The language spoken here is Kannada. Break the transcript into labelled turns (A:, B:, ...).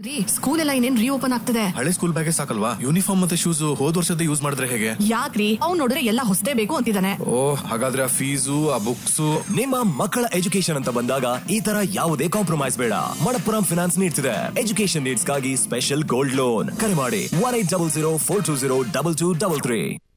A: ಸ್ಕೂಲ್ ಎಲ್ಲ ಇನ್ನೇನ್ ರೀಓಪನ್ ಆಗ್ತದೆ.
B: ಹಳೆ ಸ್ಕೂಲ್ ಬ್ಯಾಗೇ ಸಾಕಲ್ವಾ, ಯೂನಿಫಾರ್ಮ್ ಮತ್ತೆ ಶೂಸ್ ಹೋದ್ ವರ್ಷದ ಯೂಸ್ ಮಾಡಿದ್ರೆ ಹೇಗೆ?
A: ಯಾಕ್ರಿ, ಅವ್ನು ನೋಡಿದ್ರೆ ಎಲ್ಲ ಹೊಸದೇ ಬೇಕು ಅಂತಿದ್ದಾನೆ.
B: ಹಾಗಾದ್ರೆ ಆ ಫೀಸು ಆ ಬುಕ್ಸ್.
C: ನಿಮ್ಮ ಮಕ್ಕಳ ಎಜುಕೇಶನ್ ಅಂತ ಬಂದಾಗ ಈ ತರ ಯಾವುದೇ ಕಾಂಪ್ರಮೈಸ್ ಬೇಡ. ಮಣಪ್ಪುರಂ ಫಿನಾನ್ಸ್ ನೀಡ್ತಿದೆ ಎಜುಕೇಶನ್ ನೀಡ್ಸ್ ಗಾಗಿ ಸ್ಪೆಷಲ್ ಗೋಲ್ಡ್ ಲೋನ್. ಕರೆ ಮಾಡಿ 1800 420 2233.